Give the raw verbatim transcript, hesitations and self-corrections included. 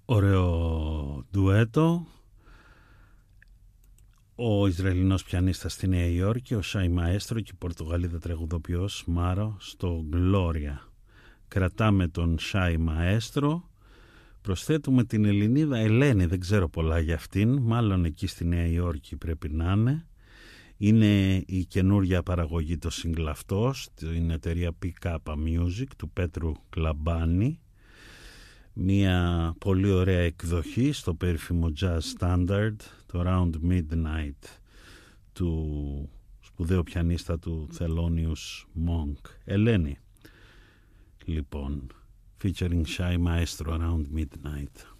Ωραίο ντουέτο. Ο Ισραηλινός πιανίστας στη Νέα Υόρκη, ο Σάι Μαέστρο, και η Πορτογαλίδα τραγουδοποιός Μάρο στο Gloria. Κρατάμε τον Σάι Μαέστρο, προσθέτουμε την Ελληνίδα Ελένη, δεν ξέρω πολλά για αυτήν, μάλλον εκεί στη Νέα Υόρκη πρέπει να είναι. Είναι η καινούρια παραγωγή το single αυτός, την εταιρεία Pick Up Music του Πέτρου Κλαμπάνη. Μια πολύ ωραία εκδοχή στο περίφημο Jazz Standard, το Round Midnight του σπουδαίου πιανίστα του Thelonious Monk. Ελένη, λοιπόν, featuring Shy Maestro, Around Midnight.